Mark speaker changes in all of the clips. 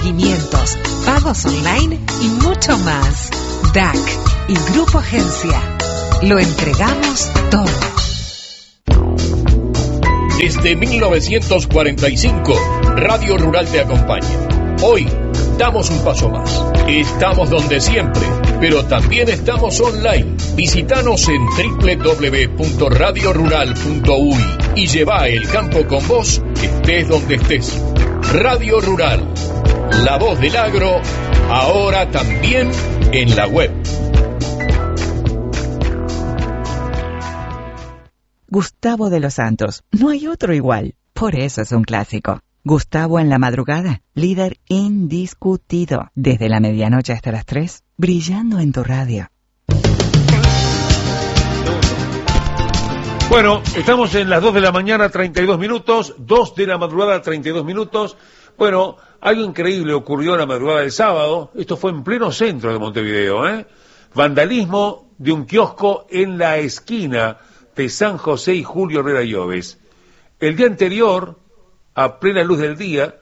Speaker 1: seguimientos, pagos online y mucho más. DAC y Grupo Agencia. Lo entregamos todo.
Speaker 2: Desde 1945, Radio Rural te acompaña. Hoy damos un paso más. Estamos donde siempre, pero también estamos online. Visítanos en www.radiorural.uy y lleva el campo con vos, estés donde estés. Radio Rural, la voz del agro, ahora también en la web.
Speaker 3: Gustavo de los Santos, no hay otro igual, por eso es un clásico. Gustavo en la madrugada, líder indiscutido, desde la medianoche hasta las 3, brillando en tu radio.
Speaker 4: Bueno, estamos en las 2 de la mañana, 32 minutos, 2 de la madrugada, 32 minutos. Bueno, algo increíble ocurrió la madrugada del sábado, esto fue en pleno centro de Montevideo, Vandalismo de un kiosco en la esquina de San José y Julio Herrera Lloves. El día anterior, a plena luz del día,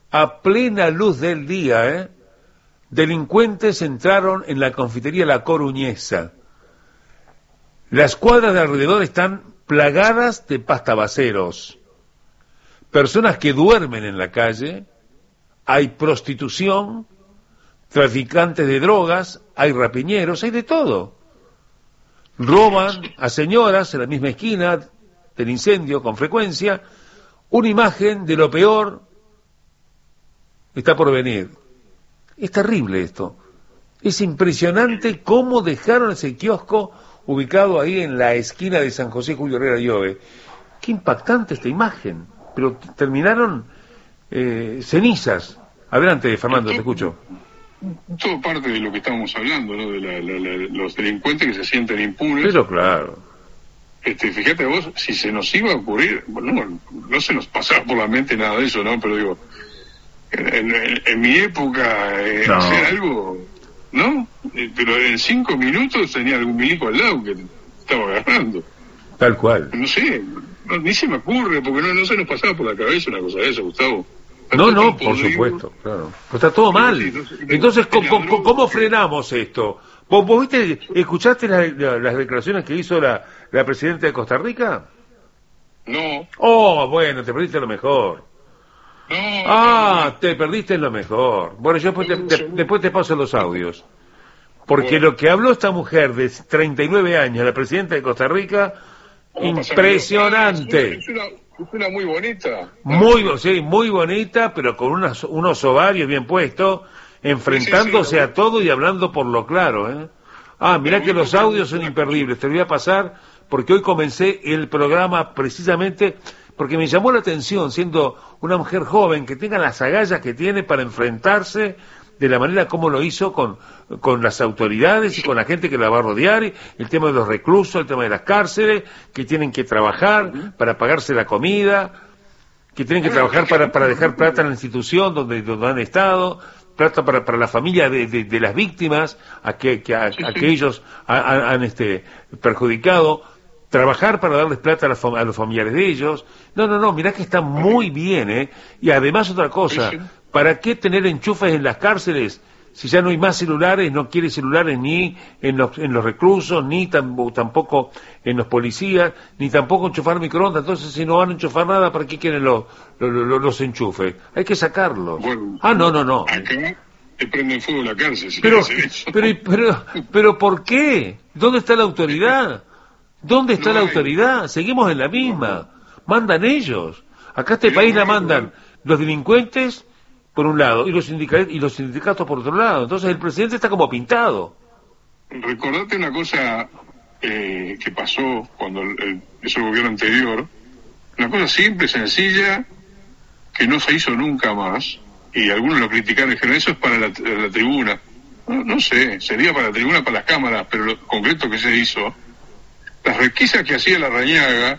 Speaker 4: delincuentes entraron en la confitería La Coruñesa. Las cuadras de alrededor están plagadas de pastabaceros, personas que duermen en la calle, hay prostitución, traficantes de drogas, hay rapiñeros, hay de todo. Roban a señoras en la misma esquina del incendio con frecuencia. Una imagen de lo peor está por venir. Es terrible esto. Es impresionante cómo dejaron ese kiosco ubicado ahí en la esquina de San José Julio Herrera Lloves. Qué impactante esta imagen. Pero terminaron cenizas. Adelante, Fernando, te escucho.
Speaker 5: Todo parte de lo que estábamos hablando, ¿no? De los delincuentes que se sienten impunes.
Speaker 4: Pero claro.
Speaker 5: Fíjate vos, si se nos iba a ocurrir, bueno, no se nos pasaba por la mente nada de eso, ¿no? Pero digo, en mi época, hacer algo, ¿no? Pero en 5 minutos tenía algún milico al lado que estaba agarrando.
Speaker 4: Tal cual.
Speaker 5: No sé, ni se me ocurre, porque no se nos pasaba por la cabeza una cosa de eso, Gustavo.
Speaker 4: No, por supuesto, claro. Pero está todo mal. Entonces, ¿cómo frenamos esto? ¿Vos viste, escuchaste las declaraciones que hizo la presidenta de Costa Rica?
Speaker 5: No.
Speaker 4: Oh, bueno, te perdiste lo mejor. Te perdiste lo mejor. Bueno, yo después te paso los audios. Porque lo que habló esta mujer de 39 años, la presidenta de Costa Rica, impresionante.
Speaker 5: Es una muy bonita.
Speaker 4: Muy bonita, pero con unos ovarios bien puestos, enfrentándose a todo y hablando por lo claro, mirá que los audios son imperdibles, te lo voy a pasar, porque hoy comencé el programa precisamente porque me llamó la atención, siendo una mujer joven, que tenga las agallas que tiene para enfrentarse de la manera como lo hizo con las autoridades y con la gente que la va a rodear, el tema de los reclusos, el tema de las cárceles, que tienen que trabajar para pagarse la comida, que tienen que trabajar para dejar plata en la institución donde han estado, plata para la familia de las víctimas a que ellos han perjudicado, trabajar para darles plata a los familiares de ellos. No, mirá que está muy bien, y además otra cosa, ¿para qué tener enchufes en las cárceles si ya no hay más celulares? No quiere celulares ni en los reclusos, ni tampoco en los policías, ni tampoco enchufar microondas. Entonces, si no van a enchufar nada, ¿para qué quieren los enchufes? Hay que sacarlos.
Speaker 5: Bueno,
Speaker 4: no.
Speaker 5: Acá te prenden fuego la cárcel. Si
Speaker 4: pero ¿por qué? ¿Dónde está la autoridad? ¿Dónde está la autoridad? Seguimos en la misma. Mandan ellos. Acá este país la mandan los delincuentes por un lado y los sindicatos por otro lado. Entonces el presidente está como pintado.
Speaker 5: Recordate una cosa que pasó cuando hizo el gobierno anterior, una cosa simple, sencilla, que no se hizo nunca más, y algunos lo criticaron y dijeron, eso es para la tribuna. No sé, sería para la tribuna, para las cámaras, pero lo concreto que se hizo, las requisas que hacía Larrañaga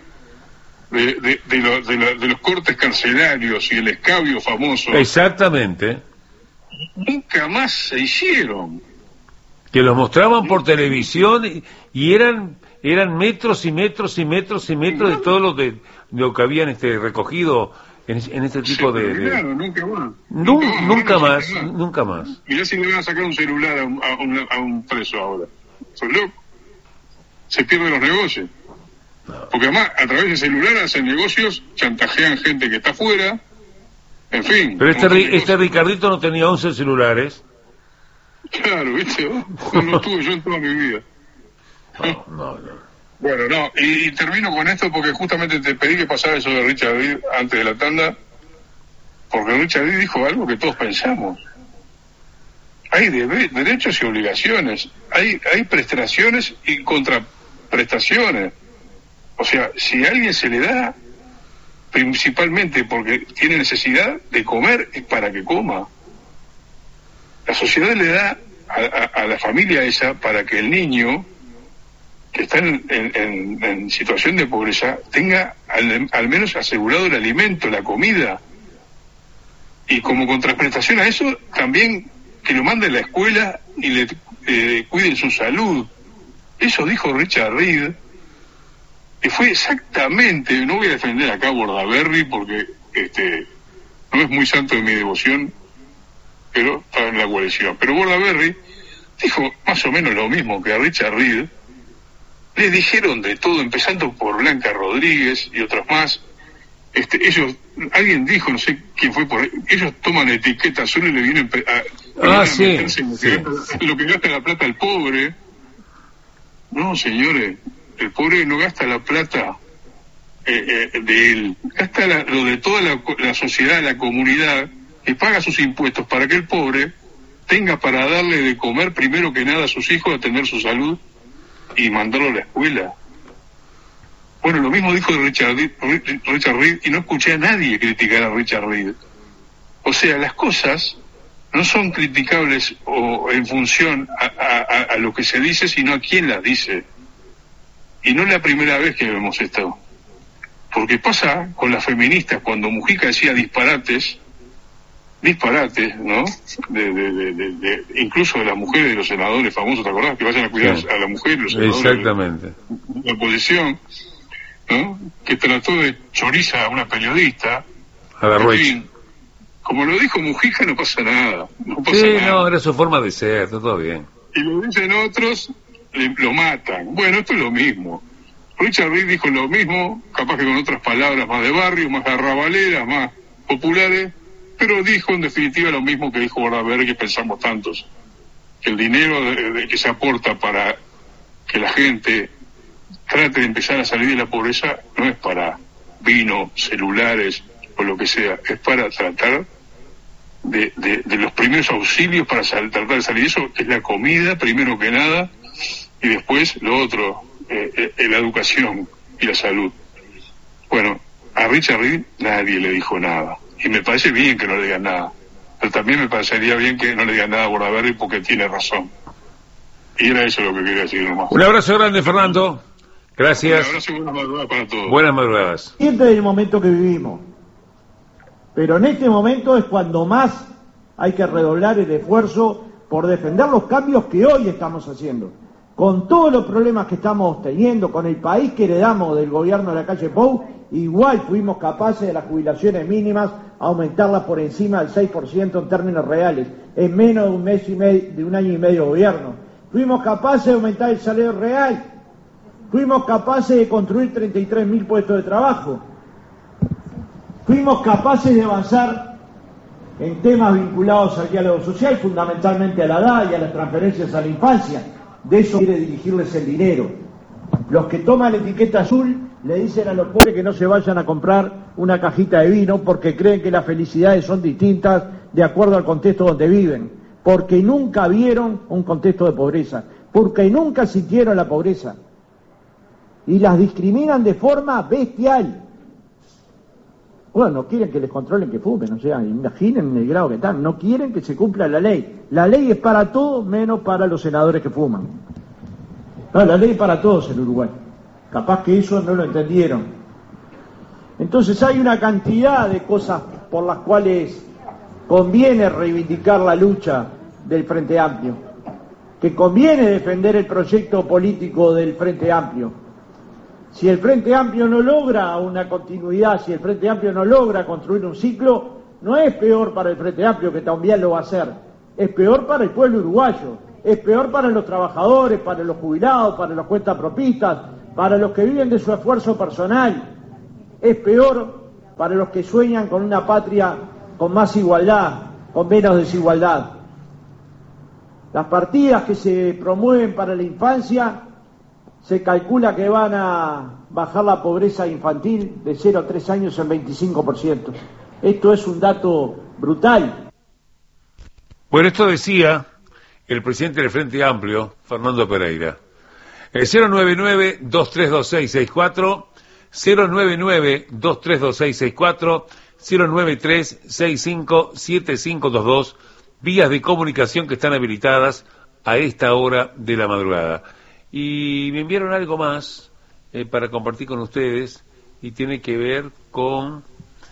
Speaker 5: de los cortes carcelarios y el escabio famoso.
Speaker 4: Exactamente.
Speaker 5: Nunca más se hicieron.
Speaker 4: Que los mostraban por televisión y eran metros y metros y metros y metros de todo lo que habían recogido en este tipo de...
Speaker 5: Claro, nunca más.
Speaker 4: Nunca más.
Speaker 5: Mirá si le van a sacar un celular a un preso ahora. Soy loco. Se pierden los negocios. Porque además, a través del celular hacen negocios, chantajean gente que está afuera, en fin.
Speaker 4: Pero este Ricardito no tenía 11 celulares.
Speaker 5: Claro, ¿viste? No tuve yo en toda mi vida.
Speaker 4: No.
Speaker 5: Bueno, no, y termino con esto porque justamente te pedí que pasara eso de Richard Reed antes de la tanda, porque Richard Reed dijo algo que todos pensamos. Hay derechos y obligaciones, hay prestaciones y contraprestaciones. O sea, si a alguien se le da, principalmente porque tiene necesidad de comer, es para que coma. La sociedad le da a la familia esa para que el niño que está en situación de pobreza tenga al menos asegurado el alimento, la comida. Y como contraprestación a eso, también que lo mande a la escuela y le cuiden su salud. Eso dijo Richard Reed, que fue exactamente, no voy a defender acá a Bordaberry porque no es muy santo de mi devoción, pero está en la coalición. Pero Bordaberry dijo más o menos lo mismo que a Richard Reed. Le dijeron de todo, empezando por Blanca Rodríguez y otros más. Alguien dijo, no sé quién fue, ellos toman etiqueta azul y le vienen a meterse en lo que gasta la plata el pobre. No, señores, el pobre no gasta la plata de él, gasta lo de toda la sociedad, la comunidad, que paga sus impuestos para que el pobre tenga para darle de comer primero que nada a sus hijos, a tener su salud y mandarlo a la escuela. Bueno, lo mismo dijo Richard Reed, y no escuché a nadie criticar a Richard Reed. O sea, las cosas no son criticables o en función a lo que se dice, sino a quién las dice. Y no es la primera vez que vemos esto. Porque pasa con las feministas, cuando Mujica decía disparates, ¿no? Incluso de las mujeres de los senadores famosos, ¿te acordás? Que vayan a cuidar a la mujer y los senadores.
Speaker 4: Exactamente.
Speaker 5: De la oposición, ¿no? Que trató de choriza a una periodista.
Speaker 4: A la Ruiz.
Speaker 5: Como lo dijo Mujica, no pasa nada.
Speaker 4: No, era su forma de ser, está todo bien.
Speaker 5: Y lo dicen otros, lo matan. Bueno, esto es lo mismo. Richard Reed dijo lo mismo, capaz que con otras palabras más de barrio, más arrabaleras, más populares, pero dijo en definitiva lo mismo que dijo Bordaberry, que pensamos tantos, que el dinero que se aporta para que la gente trate de empezar a salir de la pobreza no es para vino, celulares o lo que sea, es para tratar de los primeros auxilios para tratar de salir. Eso es la comida primero que nada, y después lo otro, la educación y la salud. Bueno, a Richard Reed nadie le dijo nada. Y me parece bien que no le digan nada. Pero también me parecería bien que no le digan nada a Bordaberry porque tiene razón. Y era eso lo que quería decir nomás.
Speaker 4: Un abrazo grande, Fernando. Gracias.
Speaker 5: Un abrazo y buenas madrugadas para todos.
Speaker 4: Buenas madrugadas.
Speaker 6: Siempre del momento que vivimos. Pero en este momento es cuando más hay que redoblar el esfuerzo por defender los cambios que hoy estamos haciendo. Con todos los problemas que estamos teniendo, con el país que heredamos del gobierno de la calle Pou, igual fuimos capaces de las jubilaciones mínimas aumentarlas por encima del 6% en términos reales, en menos de un año y medio de gobierno. Fuimos capaces de aumentar el salario real, fuimos capaces de construir 33.000 puestos de trabajo, fuimos capaces de avanzar en temas vinculados al diálogo social, fundamentalmente a la edad y a las transferencias a la infancia. De eso quiere dirigirles el dinero. Los que toman la etiqueta azul le dicen a los pobres que no se vayan a comprar una cajita de vino porque creen que las felicidades son distintas de acuerdo al contexto donde viven, porque nunca vieron un contexto de pobreza, porque nunca sintieron la pobreza y las discriminan de forma bestial. Bueno, no quieren que les controlen que fumen, o sea, imaginen el grado que están, no quieren que se cumpla la ley. La ley es para todos menos para los senadores que fuman. No, la ley es para todos en Uruguay. Capaz que eso no lo entendieron. Entonces hay una cantidad de cosas por las cuales conviene reivindicar la lucha del Frente Amplio, que conviene defender el proyecto político del Frente Amplio. Si el Frente Amplio no logra una continuidad, si el Frente Amplio no logra construir un ciclo, no es peor para el Frente Amplio, que también lo va a hacer, es peor para el pueblo uruguayo, es peor para los trabajadores, para los jubilados, para los cuentapropistas, para los que viven de su esfuerzo personal, es peor para los que sueñan con una patria con más igualdad, con menos desigualdad. Las partidas que se promueven para la infancia, se calcula que van a bajar la pobreza infantil de 0 a 3 años en 25%. Esto es un dato brutal.
Speaker 4: Bueno, esto decía el presidente del Frente Amplio, Fernando Pereira. 099-232664, 099-232664, 093-657522, vías de comunicación que están habilitadas a esta hora de la madrugada. Y me enviaron algo más para compartir con ustedes, y tiene que ver con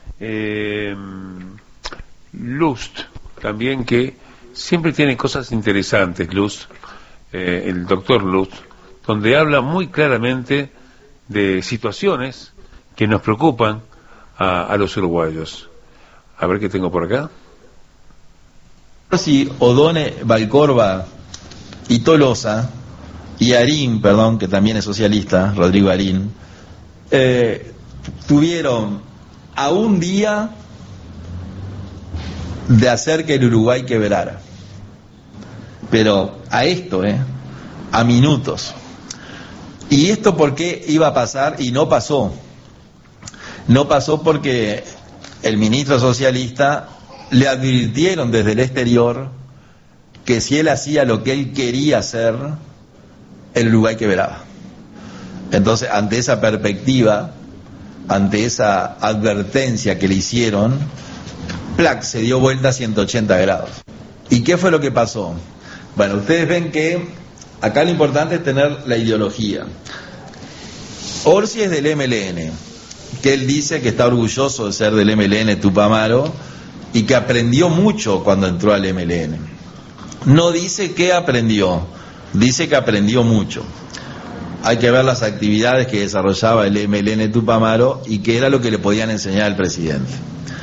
Speaker 4: Lust, también, que siempre tiene cosas interesantes, Lust, el doctor Lust, donde habla muy claramente de situaciones que nos preocupan a los uruguayos. A ver qué tengo por acá.
Speaker 7: Si Odone, Valcorba y Tolosa y Arín, que también es socialista, Rodrigo Arín, tuvieron a un día de hacer que el Uruguay quebrara, pero a esto, a minutos. ¿Y esto por qué iba a pasar? Y no pasó. No pasó porque el ministro socialista le advirtieron desde el exterior que si él hacía lo que él quería hacer, el Uruguay quebraba. Entonces, ante esa perspectiva, ante esa advertencia que le hicieron, ¡plac!, se dio vuelta a 180 grados. ¿Y qué fue lo que pasó? Bueno, ustedes ven que acá lo importante es tener la ideología. Orsi es del MLN, que él dice que está orgulloso de ser del MLN Tupamaro y que aprendió mucho cuando entró al MLN. No dice qué aprendió, dice que aprendió mucho. Hay que ver las actividades que desarrollaba el MLN Tupamaro y qué era lo que le podían enseñar al presidente.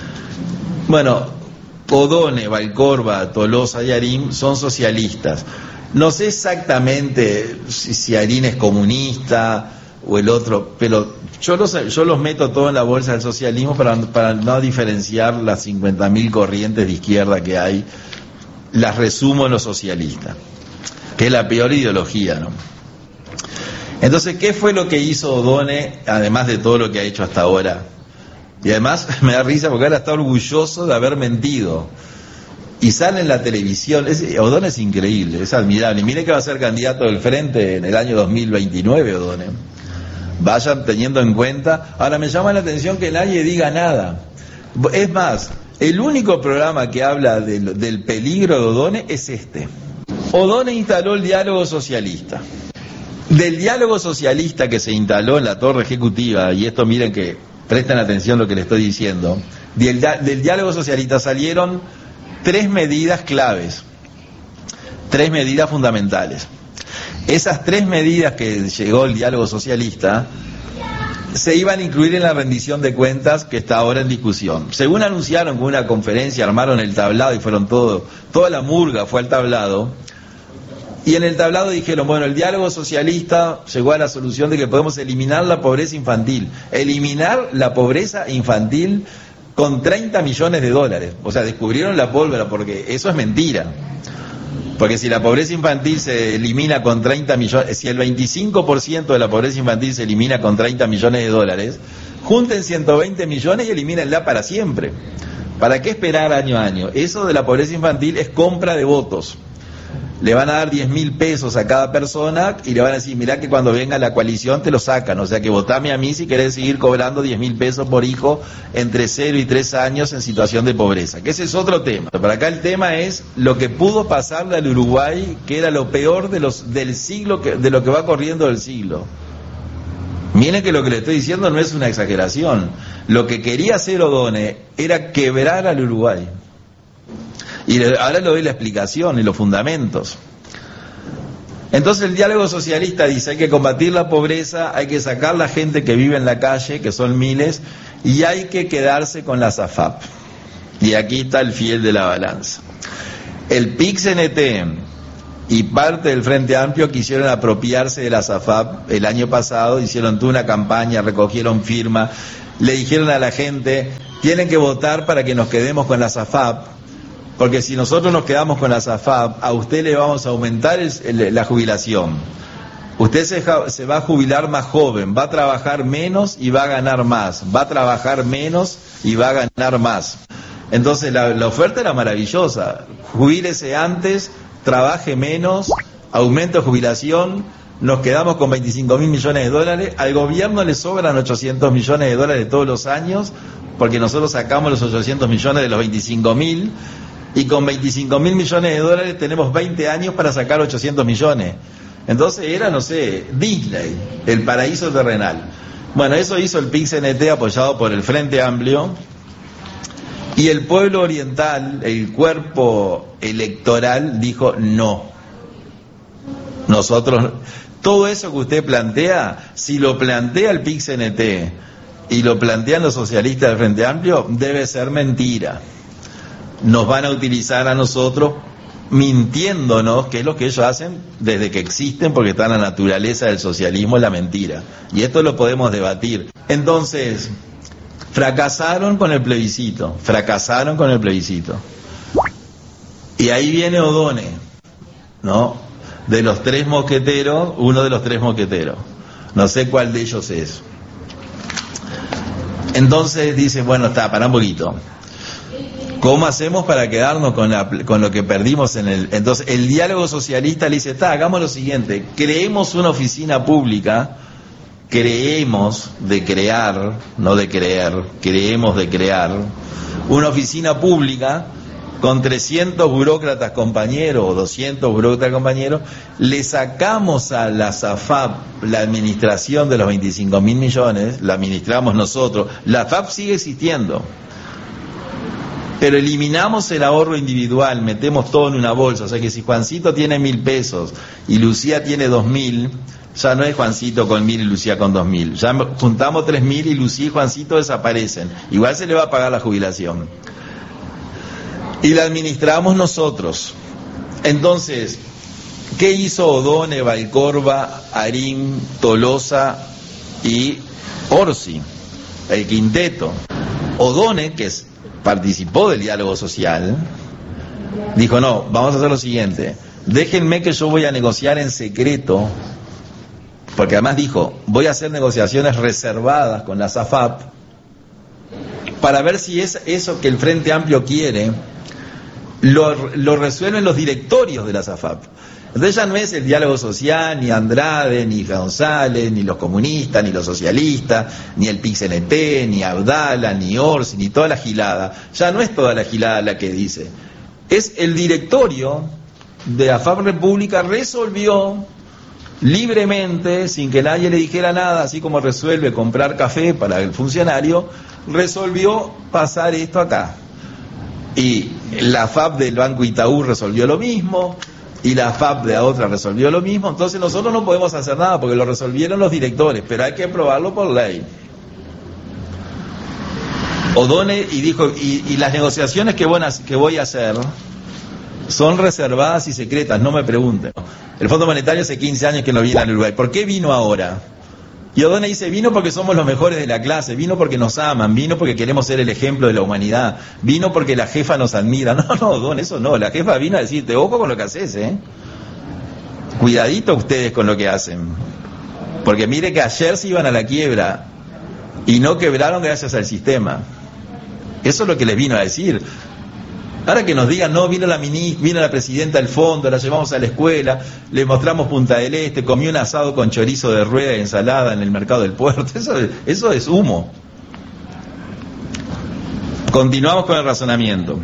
Speaker 7: Bueno, Odone, Valcorba, Tolosa y Arín son socialistas. No sé exactamente si Arín es comunista o el otro, pero yo los meto todo en la bolsa del socialismo para no diferenciar las 50.000 corrientes de izquierda que hay. Las resumo en los socialistas, que es la peor ideología, ¿no? Entonces, ¿qué fue lo que hizo Odone, además de todo lo que ha hecho hasta ahora? Y además me da risa porque ahora está orgulloso de haber mentido. Y sale en la televisión. Odone es increíble, es admirable. Y mire que va a ser candidato del Frente en el año 2029, Odone. Vayan teniendo en cuenta. Ahora, me llama la atención que nadie diga nada. Es más, el único programa que habla del peligro de Odone es este. Odone instaló el diálogo socialista. Del diálogo socialista que se instaló en la torre ejecutiva, y esto miren que presten atención a lo que les estoy diciendo, del diálogo socialista salieron 3 medidas claves, 3 medidas fundamentales. Esas 3 medidas que llegó el diálogo socialista se iban a incluir en la rendición de cuentas que está ahora en discusión. Según anunciaron con una conferencia, armaron el tablado y fueron toda la murga fue al tablado. Y en el tablado dijeron, bueno, el diálogo socialista llegó a la solución de que podemos eliminar la pobreza infantil. Eliminar la pobreza infantil con $30 millones. O sea, descubrieron la pólvora, porque eso es mentira. Porque si la pobreza infantil se elimina con 30 millones, si el 25% de la pobreza infantil se elimina con $30 millones, junten 120 millones y elimínenla para siempre. ¿Para qué esperar año a año? Eso de la pobreza infantil es compra de votos. Le van a dar 10.000 pesos a cada persona y le van a decir, mirá que cuando venga la coalición te lo sacan, o sea que votame a mí si querés seguir cobrando 10.000 pesos por hijo entre 0 y 3 años en situación de pobreza, que ese es otro tema. Para acá el tema es lo que pudo pasarle al Uruguay, que era lo peor del siglo, de lo que va corriendo del siglo. Miren que lo que le estoy diciendo no es una exageración. Lo que quería hacer Odone era quebrar al Uruguay. Y ahora le doy la explicación y los fundamentos. Entonces el diálogo socialista dice: hay que combatir la pobreza, hay que sacar la gente que vive en la calle, que son miles, y hay que quedarse con las AFAP. Y aquí está el fiel de la balanza. El PIT-CNT y parte del Frente Amplio quisieron apropiarse de las AFAP el año pasado, hicieron toda una campaña, recogieron firmas, le dijeron a la gente: tienen que votar para que nos quedemos con las AFAP, porque si nosotros nos quedamos con las AFAP, a usted le vamos a aumentar la jubilación. Usted se va a jubilar más joven, va a trabajar menos y va a ganar más, va a trabajar menos y va a ganar más. Entonces la oferta era maravillosa: jubílese antes, trabaje menos, aumento de jubilación, nos quedamos con 25.000 millones de dólares, al gobierno le sobran 800 millones de dólares todos los años, porque nosotros sacamos los 800 millones de los 25.000, y con 25.000 millones de dólares tenemos 20 años para sacar 800 millones. Entonces era, no sé, Disney, el paraíso terrenal. Bueno, eso hizo el PIT-CNT apoyado por el Frente Amplio, y el pueblo oriental, el cuerpo electoral, dijo no. Nosotros, todo eso que usted plantea, si lo plantea el PIT-CNT y lo plantean los socialistas del Frente Amplio, debe ser mentira. Nos van a utilizar a nosotros mintiéndonos, que es lo que ellos hacen desde que existen, porque está en la naturaleza del socialismo, la mentira. Y esto lo podemos debatir. Entonces, fracasaron con el plebiscito. Y ahí viene O'Donnell, ¿no? De los tres mosqueteros, uno de los tres mosqueteros. No sé cuál de ellos es. Entonces dice: bueno, pará un poquito. ¿Cómo hacemos para quedarnos con lo que perdimos en el...? Entonces el diálogo socialista le dice: hagamos lo siguiente, creemos una oficina pública, creemos de crear, no de creer, creemos de crear, una oficina pública con 300 burócratas compañeros o 200 burócratas compañeros, le sacamos a la AFAP la administración de los 25.000 millones, la administramos nosotros, la AFAP sigue existiendo, pero eliminamos el ahorro individual, metemos todo en una bolsa. O sea que si Juancito tiene 1.000 pesos y Lucía tiene 2.000, ya no es Juancito con 1.000 y Lucía con 2.000. Ya juntamos 3.000 y Lucía y Juancito desaparecen. Igual se le va a pagar la jubilación. Y la administramos nosotros. Entonces, ¿qué hizo O'Donnell, Valcorba, Arín, Tolosa y Orsi? El quinteto. O'Donnell, que participó del diálogo social, dijo: no, vamos a hacer lo siguiente, déjenme que yo voy a negociar en secreto, porque además dijo: voy a hacer negociaciones reservadas con las AFAP para ver si es eso que el Frente Amplio quiere, lo resuelven los directorios de las AFAP. Entonces ya no es el diálogo social, ni Andrade, ni González, ni los comunistas, ni los socialistas, ni el PIT-CNT, ni Abdala, ni Orsi, ni toda la gilada. Ya no es toda la gilada la que dice. Es el directorio de AFAP República resolvió libremente, sin que nadie le dijera nada, así como resuelve comprar café para el funcionario, resolvió pasar esto acá. Y la AFAP del Banco Itaú resolvió lo mismo, y la AFAP de la otra resolvió lo mismo. Entonces nosotros no podemos hacer nada porque lo resolvieron los directores, pero hay que aprobarlo por ley. O'Donnell y dijo: y las negociaciones que voy a hacer son reservadas y secretas, no me pregunten. El Fondo Monetario hace 15 años que no viene al Uruguay. ¿Por qué vino ahora? Y O'Donnell dice: vino porque somos los mejores de la clase, vino porque nos aman, vino porque queremos ser el ejemplo de la humanidad, vino porque la jefa nos admira. No, O'Donnell, eso no, la jefa vino a decirte: ojo con lo que haces, cuidadito ustedes con lo que hacen, porque mire que ayer se iban a la quiebra y no quebraron gracias al sistema. Eso es lo que les vino a decir. Ahora que nos digan: no, vino la presidenta del fondo, la llevamos a la escuela, le mostramos Punta del Este, comió un asado con chorizo de rueda y ensalada en el mercado del puerto. Eso es humo. Continuamos con el razonamiento.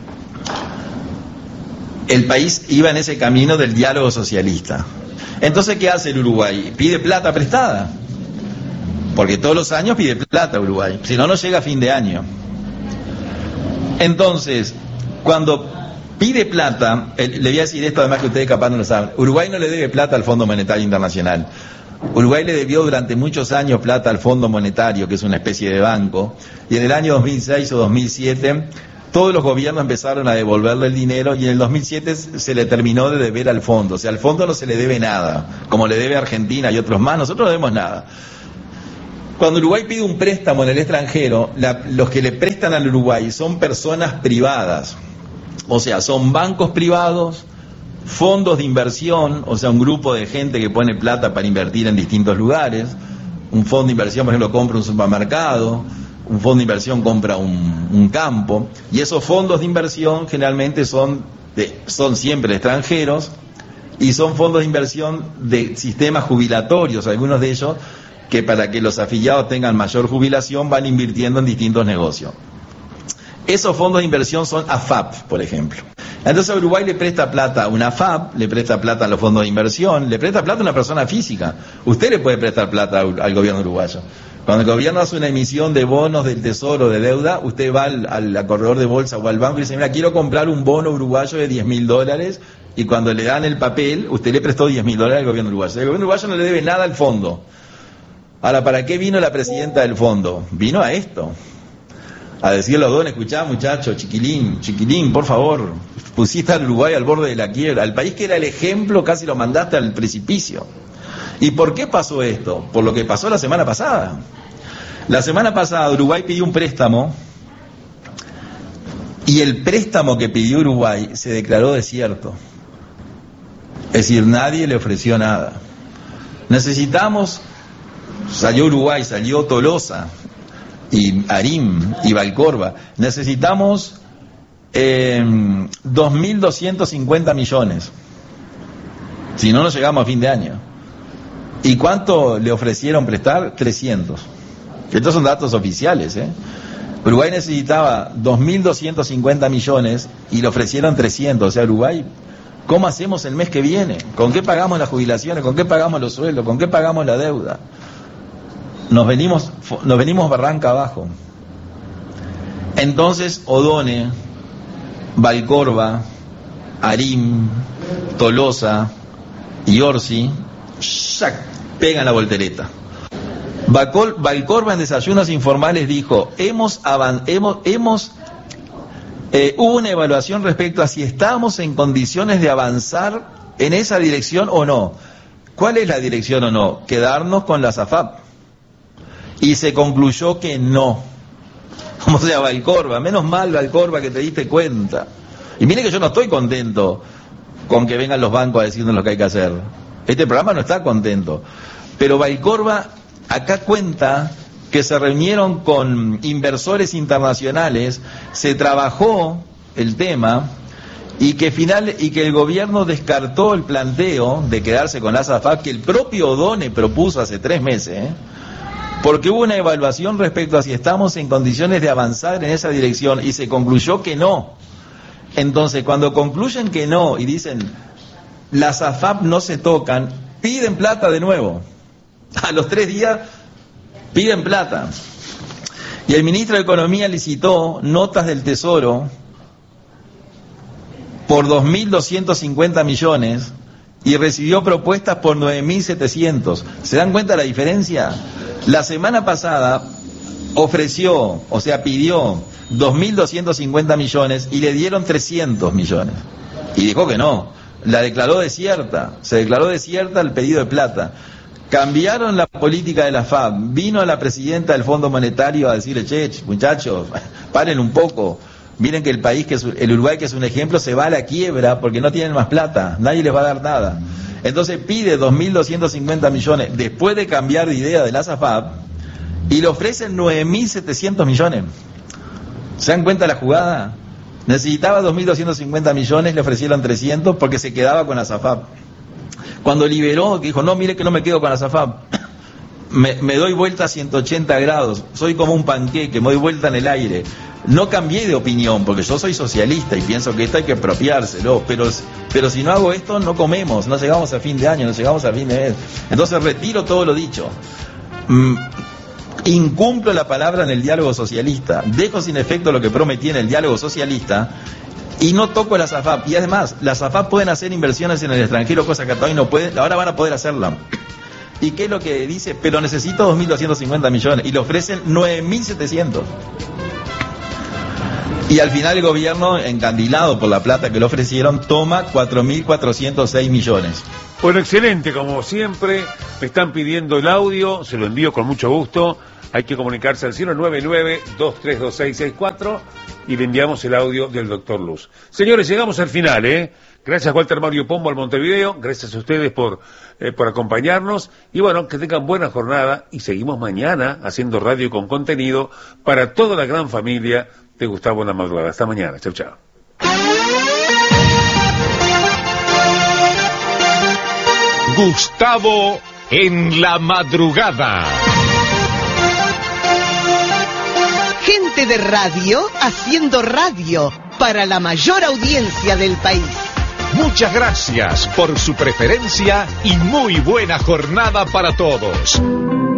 Speaker 7: El país iba en ese camino del diálogo socialista. Entonces, ¿qué hace el Uruguay? Pide plata prestada, porque todos los años pide plata Uruguay, si no, no llega a fin de año. Entonces, cuando pide plata, le voy a decir esto además que ustedes capaz no lo saben, Uruguay no le debe plata al Fondo Monetario Internacional. Uruguay le debió durante muchos años plata al Fondo Monetario, que es una especie de banco, y en el año 2006 o 2007 todos los gobiernos empezaron a devolverle el dinero y en el 2007 se le terminó de deber al fondo. O sea, al fondo no se le debe nada, como le debe a Argentina y otros más, nosotros no debemos nada. Cuando Uruguay pide un préstamo en el extranjero, los que le prestan al Uruguay son personas privadas, o sea, son bancos privados, fondos de inversión, o sea, un grupo de gente que pone plata para invertir en distintos lugares. Un fondo de inversión, por ejemplo, compra un supermercado, un fondo de inversión compra un campo, y esos fondos de inversión generalmente son siempre extranjeros, y son fondos de inversión de sistemas jubilatorios, algunos de ellos que para que los afiliados tengan mayor jubilación van invirtiendo en distintos negocios. Esos fondos de inversión son AFAP, por ejemplo. Entonces Uruguay le presta plata a una AFAP, le presta plata a los fondos de inversión, le presta plata a una persona física. Usted le puede prestar plata al gobierno uruguayo. Cuando el gobierno hace una emisión de bonos del tesoro, de deuda, usted va al corredor de bolsa o al banco y dice, mira, quiero comprar un bono uruguayo de $10.000, y cuando le dan el papel, usted le prestó $10.000 al gobierno uruguayo. El gobierno uruguayo no le debe nada al fondo. Ahora, ¿para qué vino la presidenta del fondo? Vino a esto, a decirle a los dones, escuchá muchacho, chiquilín, por favor, pusiste al Uruguay al borde de la quiebra, al país que era el ejemplo, casi lo mandaste al precipicio. ¿Y por qué pasó esto? Por lo que pasó la semana pasada. La semana pasada Uruguay pidió un préstamo, y el préstamo que pidió Uruguay se declaró desierto. Es decir, nadie le ofreció nada. Salió Uruguay, salió Tolosa, y Arim, y Valcorba. Necesitamos 2.250 millones. Si no, no llegamos a fin de año. ¿Y cuánto le ofrecieron prestar? 300. Estos son datos oficiales, ¿eh? Uruguay necesitaba 2.250 millones y le ofrecieron 300. O sea, Uruguay, ¿cómo hacemos el mes que viene? ¿Con qué pagamos las jubilaciones? ¿Con qué pagamos los sueldos? ¿Con qué pagamos la deuda? Nos venimos barranca abajo. Entonces Odone, Valcorba, Arim, Tolosa y Orsi pegan la voltereta. Valcorba en Desayunos Informales dijo, hubo una evaluación respecto a si estamos en condiciones de avanzar en esa dirección o no. ¿Cuál es la dirección o no? Quedarnos con las AFAP. Y se concluyó que no. O sea, Valcorba, menos mal Valcorba que te diste cuenta. Y mire que yo no estoy contento con que vengan los bancos a decirnos lo que hay que hacer. Este programa no está contento. Pero Valcorba acá cuenta que se reunieron con inversores internacionales, se trabajó el tema y que el gobierno descartó el planteo de quedarse con las AFAP que el propio Odone propuso hace 3 meses, porque hubo una evaluación respecto a si estamos en condiciones de avanzar en esa dirección y se concluyó que no. Entonces, cuando concluyen que no y dicen las AFAP no se tocan, piden plata de nuevo. A los 3 días piden plata. Y el ministro de Economía licitó notas del Tesoro por 2.250 millones y recibió propuestas por 9.700. ¿Se dan cuenta de la diferencia? La semana pasada pidió 2.250 millones y le dieron 300 millones. Y dijo que no, se declaró desierta el pedido de plata. Cambiaron la política de la FAB, vino la presidenta del Fondo Monetario a decirle, muchachos, paren un poco, miren que el país, el Uruguay, que es un ejemplo, se va a la quiebra porque no tienen más plata, nadie les va a dar nada. Entonces pide 2.250 millones después de cambiar de idea de la AFAP y le ofrecen 9.700 millones. ¿Se dan cuenta de la jugada? Necesitaba 2.250 millones, le ofrecieron 300 porque se quedaba con la AFAP. Cuando liberó, dijo, no, mire que no me quedo con la AFAP, me doy vuelta a 180 grados, soy como un panqueque, me doy vuelta en el aire. No cambié de opinión, porque yo soy socialista y pienso que esto hay que apropiárselo, pero si no hago esto, no comemos, no llegamos a fin de año, no llegamos a fin de mes. Entonces retiro todo lo dicho. Incumplo la palabra en el diálogo socialista, dejo sin efecto lo que prometí en el diálogo socialista Y no toco las AFAP. Y además, las AFAP pueden hacer inversiones en el extranjero, cosa que todavía no pueden, ahora van a poder hacerla. ¿Y qué es lo que dice? Pero necesito 2.250 millones. Y le ofrecen 9.700. Y al final el gobierno, encandilado por la plata que le ofrecieron, toma 4.406 millones.
Speaker 4: Bueno, excelente, como siempre. Me están pidiendo el audio, se lo envío con mucho gusto. Hay que comunicarse al 099-232664 y le enviamos el audio del doctor Luz. Señores, llegamos al final, ¿eh? Gracias Walter Mario Pombo al Montevideo, gracias a ustedes por acompañarnos. Y bueno, que tengan buena jornada y seguimos mañana haciendo radio con contenido para toda la gran familia de Gustavo en la Madrugada. Hasta mañana, chau chau.
Speaker 2: Gustavo en la Madrugada.
Speaker 8: Gente de radio haciendo radio para la mayor audiencia del país.
Speaker 2: Muchas gracias por su preferencia y muy buena jornada para todos.